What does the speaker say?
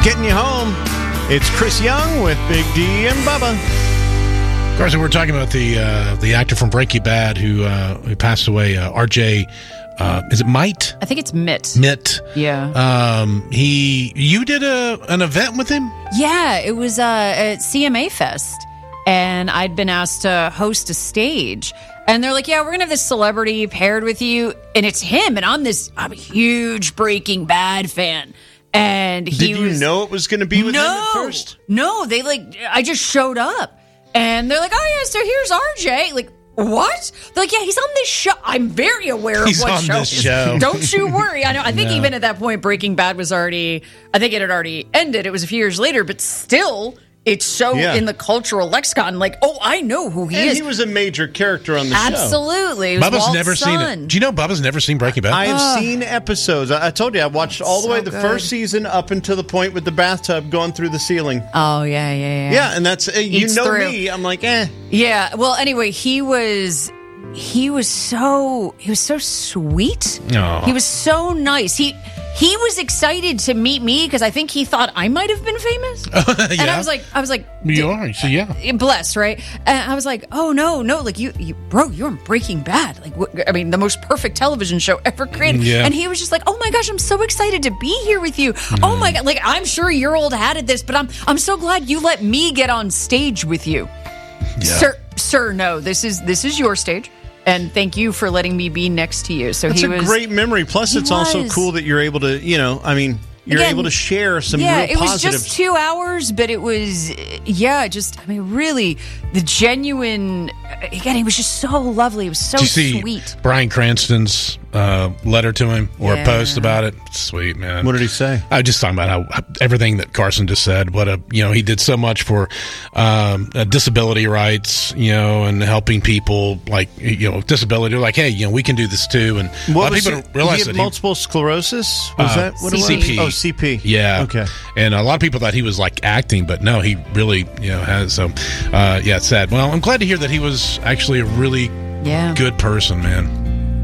Getting you home. It's Chris Young with Big D and Bubba. Carson, we're talking about the actor from Breaking Bad who passed away, RJ. Is it Might? I think it's Mitt. Mitt. Yeah. You did an event with him? Yeah, it was at CMA Fest, and I'd been asked to host a stage. And they're like, yeah, we're going to have this celebrity paired with you, and it's him. And I'm a huge Breaking Bad fan. And Did you know it was going to be with him at first? No, I just showed up. And they're like, oh, yeah, so here's RJ. Like, what? They're like, yeah, he's on this show. I'm very aware of what show. This show. Don't you worry. I know. I think even at that point, Breaking Bad was I think it had already ended. It was a few years later, but still, it's so in the cultural lexicon. Like, oh, I know who he is. He was a major character on the show. Absolutely. Bubba's never seen it. Do you know Bubba's never seen Breaking Bad? I have seen episodes. I told you, I watched all the way the first season up until the point with the bathtub going through the ceiling. Oh, yeah. Yeah, and that's, me, I'm like, eh. Yeah, well, anyway, he was so sweet. Oh. He was so nice. He was excited to meet me because I think he thought I might have been famous. And I was like, you are. So yeah, blessed, right? And I was like, oh no, like you, bro, you're in Breaking Bad. Like, I mean, the most perfect television show ever created. Yeah. And he was just like, oh my gosh, I'm so excited to be here with you. Oh my god, like I'm sure your old hat at this, but I'm so glad you let me get on stage with you, sir. No, this is your stage. And thank you for letting me be next to you. So that's a great memory. Plus, it's also cool that you're able to, able to share some real positive. Yeah, it was just 2 hours, but it was, really, the genuine, again, he was just so lovely. It was so sweet. Bryan Cranston's letter to him or post about it. Sweet, man. What did he say? I was just talking about how everything that Carson just said. He did so much for disability rights, and helping people with disability. Like, hey, we can do this too. And a lot of people don't realize that multiple sclerosis. Was that what CP. it was? Oh, CP. Yeah. Okay. And a lot of people thought he was like acting, but no, he really, has. So, it's sad. Well, I'm glad to hear that he was actually a really good person, man.